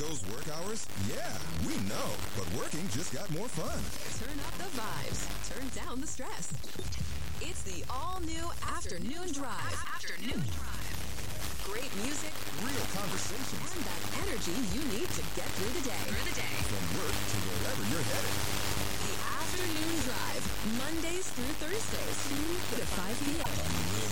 those work hours? Yeah, we know. But working just got more fun. Turn up the vibes. Turn down the stress. It's the all-new Afternoon Drive. Afternoon Drive. Great music. Real conversations. And that energy you need to get through the day. From work to wherever you're headed. The Afternoon Drive. Mondays through Thursdays, 2 to 5 p.m.